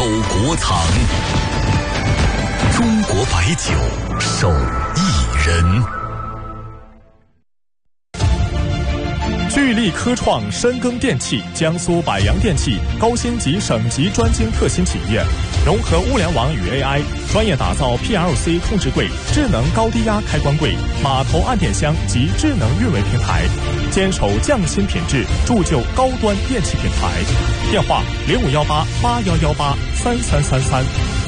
购国藏，中国白酒手艺人。 聚力科创深耕电器，江苏百洋电器高星级省级专精特新企业，融合物联网与 AI， 专业打造 PLC 控制柜、智能高低压开关柜、码头暗电箱及智能运维平台，坚守匠心品质，铸就高端电器品牌。电话：051881183333。